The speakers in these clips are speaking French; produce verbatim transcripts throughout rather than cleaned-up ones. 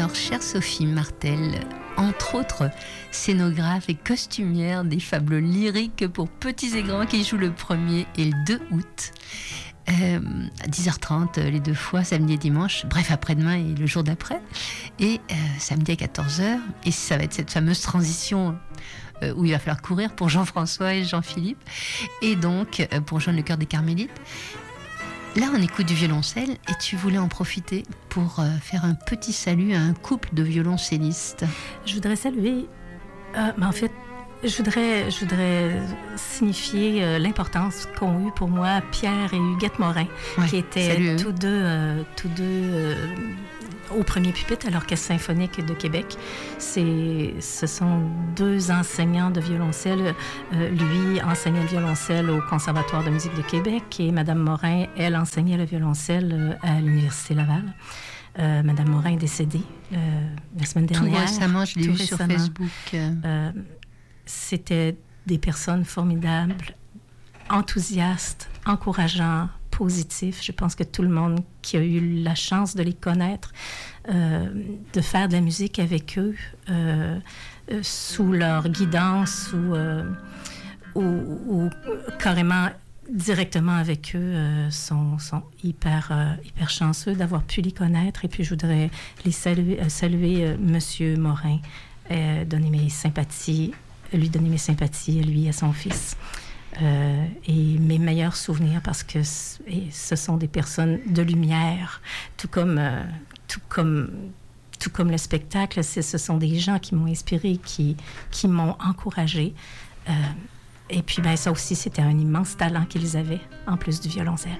Alors, chère Sophie Martel, entre autres scénographe et costumière des fables lyriques pour petits et grands qui jouent le premier et le deux août. Euh, à dix heures trente les deux fois, samedi et dimanche, bref après-demain et le jour d'après, et euh, samedi à quatorze heures, et ça va être cette fameuse transition euh, où il va falloir courir pour Jean-François et Jean-Philippe, et donc euh, pour joindre le chœur des Carmélites. Là on écoute du violoncelle, et tu voulais en profiter pour euh, faire un petit salut à un couple de violoncellistes. Je voudrais saluer, euh, mais en fait Je voudrais, je voudrais signifier euh, l'importance qu'ont eu pour moi Pierre et Huguette Morin, ouais, qui étaient tous deux, euh, tous deux euh, au premier pupitre à l'Orchestre symphonique de Québec. C'est, ce sont deux enseignants de violoncelle. Euh, lui enseignait le violoncelle au Conservatoire de musique de Québec et Madame Morin, elle, enseignait le violoncelle à l'Université Laval. Euh, Madame Morin est décédée euh, la semaine dernière. Tout récemment, je l'ai vu sur Facebook. Euh, C'était des personnes formidables, enthousiastes, encourageants, positifs. Je pense que tout le monde qui a eu la chance de les connaître, euh, de faire de la musique avec eux, euh, euh, sous leur guidance ou, euh, ou, ou carrément directement avec eux, euh, sont, sont hyper, euh, hyper chanceux d'avoir pu les connaître. Et puis, je voudrais les saluer, euh, saluer euh, Monsieur Morin, euh, donner mes sympathies, lui donner mes sympathies, lui et à son fils. Euh, et mes meilleurs souvenirs, parce que c- ce sont des personnes de lumière, tout comme, euh, tout comme, tout comme le spectacle. C'est, ce sont des gens qui m'ont inspiré, qui, qui m'ont encouragé. Euh, et puis, ben, ça aussi, c'était un immense talent qu'ils avaient, en plus du violoncelle.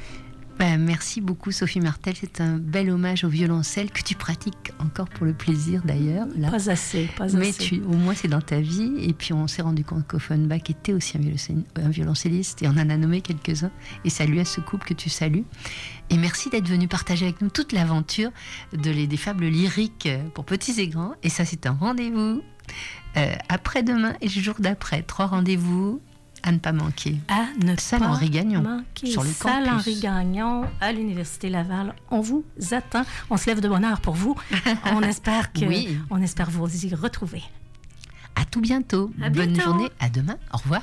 Ben, merci beaucoup Sophie Martel, c'est un bel hommage au violoncelle que tu pratiques encore pour le plaisir d'ailleurs. Là. Pas assez, pas Mais assez. Tu, au moins c'est dans ta vie, et puis on s'est rendu compte qu'Offenbach était aussi un, violoncelle, un violoncelliste, et on en a nommé quelques-uns, et salut à ce couple que tu salues. Et merci d'être venu partager avec nous toute l'aventure de les, des fables lyriques pour petits et grands, et ça c'est un rendez-vous euh, après-demain et le jour d'après, trois rendez-vous à ne pas manquer. À ne Salle pas Henri Gagnon, manquer. sur le Salle campus. Henri Gagnon à l'Université Laval. On vous attend. On se lève de bonne heure pour vous. On espère que, oui. on espère vous y retrouver. À tout bientôt. À Bonne bientôt. journée. À demain. Au revoir.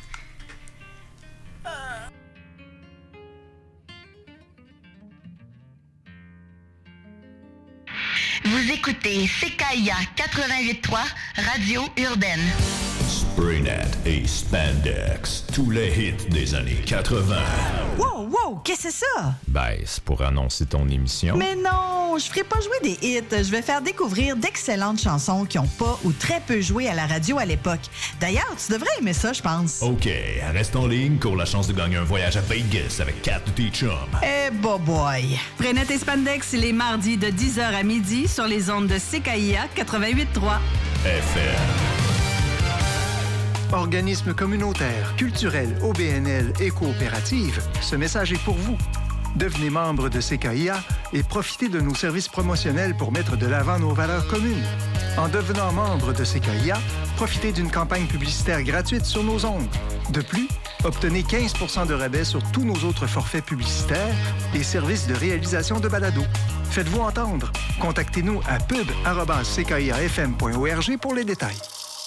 Vous écoutez C K I A quatre-vingt-huit trois, Radio Urbaine. Spraynet et Spandex, tous les hits des années quatre-vingts. Wow, wow, qu'est-ce que c'est ça? Ben, c'est pour annoncer ton émission. Mais non, je ferai pas jouer des hits. Je vais faire découvrir d'excellentes chansons qui ont pas ou très peu joué à la radio à l'époque. D'ailleurs, tu devrais aimer ça, je pense. OK, reste en ligne, cours la chance de gagner un voyage à Vegas avec Kat de tes chums. Eh, bah boy. Spraynet et Spandex les mardis de dix heures à midi sur les ondes de C K I A quatre-vingt-huit trois. F M. Organisme communautaire, culturel, O B N L et coopérative, ce message est pour vous. Devenez membre de C K I A et profitez de nos services promotionnels pour mettre de l'avant nos valeurs communes. En devenant membre de C K I A, profitez d'une campagne publicitaire gratuite sur nos ondes. De plus, obtenez quinze pour cent de rabais sur tous nos autres forfaits publicitaires et services de réalisation de balado. Faites-vous entendre. Contactez-nous à pub arobase c k i a f m point org pour les détails.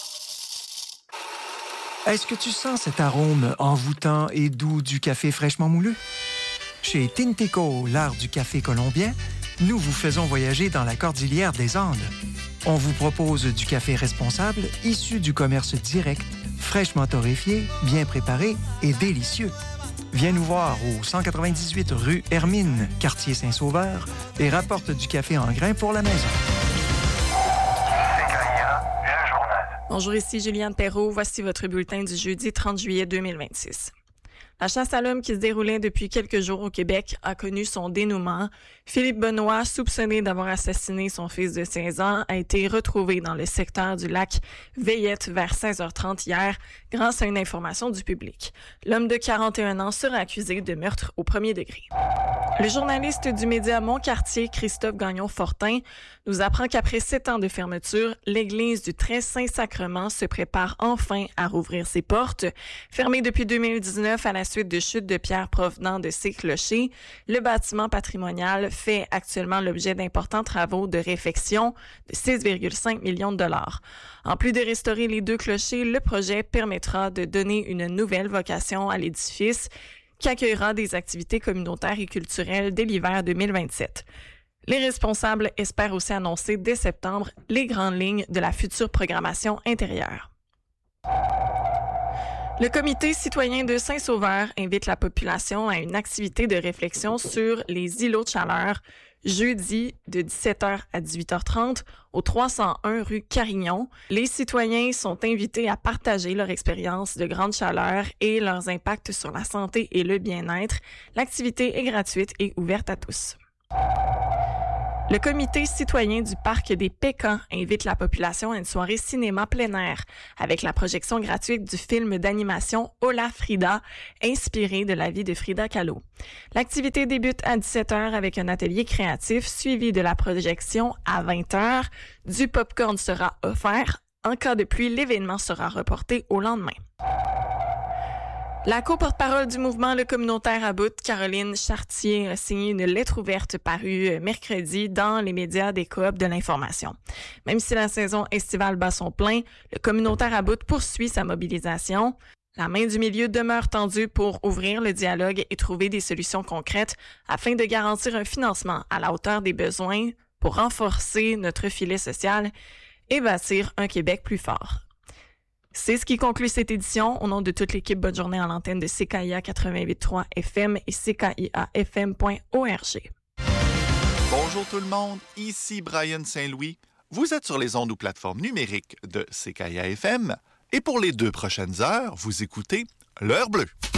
Est-ce que tu sens cet arôme envoûtant et doux du café fraîchement moulu? Chez Tinteco, l'art du café colombien, nous vous faisons voyager dans la cordillère des Andes. On vous propose du café responsable, issu du commerce direct, fraîchement torréfié, bien préparé et délicieux. Viens nous voir au cent quatre-vingt-dix-huit rue Hermine, quartier Saint-Sauveur, et rapporte du café en grains pour la maison. Bonjour, ici Juliane Perrault. Voici votre bulletin du jeudi trente juillet deux mille vingt-six. La chasse à l'homme qui se déroulait depuis quelques jours au Québec a connu son dénouement. Philippe Benoît, soupçonné d'avoir assassiné son fils de seize ans, a été retrouvé dans le secteur du lac Veillette vers seize heures trente hier grâce à une information du public. L'homme de quarante et un ans sera accusé de meurtre au premier degré. Le journaliste du média Mon-Quartier, Christophe Gagnon-Fortin, nous apprend qu'après sept ans de fermeture, l'église du Très-Saint-Sacrement se prépare enfin à rouvrir ses portes. Fermée depuis deux mille dix-neuf à la suite de chutes de pierres provenant de ses clochers, le bâtiment patrimonial fait actuellement l'objet d'importants travaux de réfection de six virgule cinq millions de dollars. En plus de restaurer les deux clochers, le projet permettra de donner une nouvelle vocation à l'édifice qui accueillera des activités communautaires et culturelles dès l'hiver deux mille vingt-sept. Les responsables espèrent aussi annoncer dès septembre les grandes lignes de la future programmation intérieure. Le Comité citoyen de Saint-Sauveur invite la population à une activité de réflexion sur les îlots de chaleur jeudi de dix-sept heures à dix-huit heures trente au trois cent un rue Carignon. Les citoyens sont invités à partager leur expérience de grande chaleur et leurs impacts sur la santé et le bien-être. L'activité est gratuite et ouverte à tous. Le Comité citoyen du Parc des Pécans invite la population à une soirée cinéma plein air avec la projection gratuite du film d'animation Hola Frida, inspiré de la vie de Frida Kahlo. L'activité débute à dix-sept heures avec un atelier créatif suivi de la projection à vingt heures. Du popcorn sera offert. En cas de pluie, l'événement sera reporté au lendemain. La co-porte-parole du mouvement Le Communautaire à bout, Caroline Chartier, a signé une lettre ouverte parue mercredi dans les médias des coops de l'information. Même si la saison estivale bat son plein, le Communautaire à bout poursuit sa mobilisation. La main du milieu demeure tendue pour ouvrir le dialogue et trouver des solutions concrètes afin de garantir un financement à la hauteur des besoins pour renforcer notre filet social et bâtir un Québec plus fort. C'est ce qui conclut cette édition. Au nom de toute l'équipe, bonne journée à l'antenne de C K I A quatre-vingt-huit point trois F M et C K I A F M point org. Bonjour tout le monde, ici Brian Saint-Louis. Vous êtes sur les ondes ou plateformes numériques de C K I A F M et pour les deux prochaines heures, vous écoutez l'heure bleue.